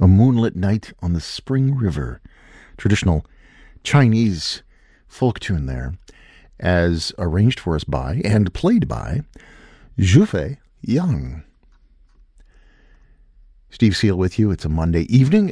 A Moonlit Night on the Spring River. Traditional Chinese folk tune there, as arranged for us by and played by Zhufei Yang. Steve Seal with you. It's a Monday evening,